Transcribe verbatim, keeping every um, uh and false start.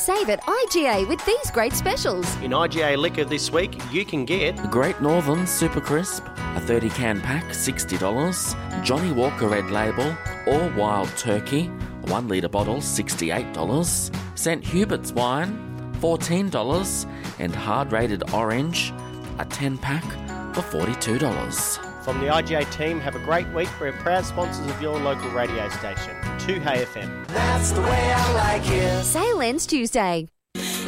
Save at I G A with these great specials. In I G A Liquor this week, you can get The Great Northern Super Crisp, a thirty can pack, sixty dollars. Johnny Walker Red Label or Wild Turkey, a one litre bottle, sixty-eight dollars. Saint Hubert's Wine, fourteen dollars. And Hard Rated Orange, a ten pack for forty-two dollars. From the I G A team, have a great week. We're proud sponsors of your local radio station, two Hey F M. That's the way I like it. Sale ends Tuesday.